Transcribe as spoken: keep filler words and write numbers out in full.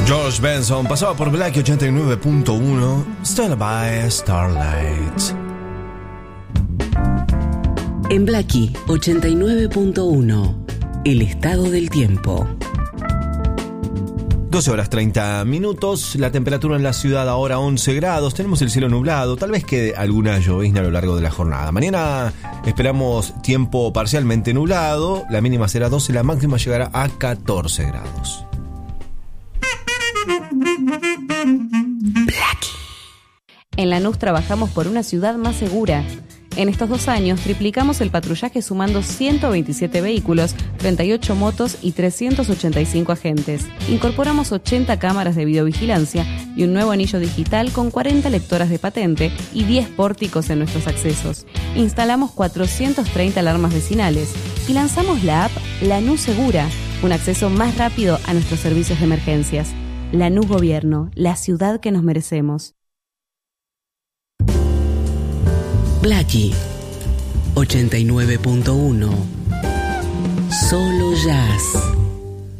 George Benson pasaba por Black ochenta y nueve punto uno, Stella by Starlight. En Blackie ochenta y nueve punto uno, el estado del tiempo. doce horas treinta minutos, la temperatura en la ciudad ahora once grados, tenemos el cielo nublado, tal vez quede alguna llovizna a lo largo de la jornada. Mañana esperamos tiempo parcialmente nublado, la mínima será doce, la máxima llegará a catorce grados. En Lanús trabajamos por una ciudad más segura. En estos dos años triplicamos el patrullaje sumando ciento veintisiete vehículos, treinta y ocho motos y trescientos ochenta y cinco agentes. Incorporamos ochenta cámaras de videovigilancia y un nuevo anillo digital con cuarenta lectoras de patente y diez pórticos en nuestros accesos. Instalamos cuatrocientas treinta alarmas vecinales y lanzamos la app Lanús Segura, un acceso más rápido a nuestros servicios de emergencias. Lanús Gobierno, la ciudad que nos merecemos. Blackie ochenta y nueve punto uno. Solo jazz.